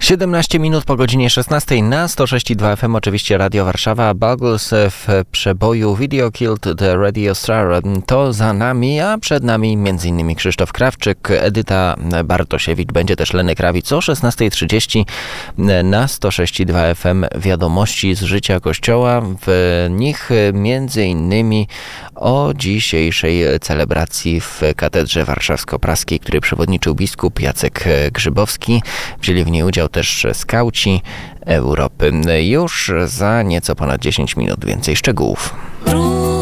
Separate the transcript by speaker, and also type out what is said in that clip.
Speaker 1: 17 minut po godzinie 16 na 106,2 FM, oczywiście Radio Warszawa. Buggles w przeboju Video Killed the Radio Star. To za nami, a przed nami m.in. Krzysztof Krawczyk, Edyta Bartosiewicz, będzie też Leny Krawic o 16:30 na 106,2 FM. Wiadomości z życia Kościoła, w nich m.in. o dzisiejszej celebracji w Katedrze Warszawsko-Praskiej, której przewodniczył biskup Jacek Grzybowski. Wzięli w niej udział też skauci Europy. Już za nieco ponad 10 minut więcej szczegółów.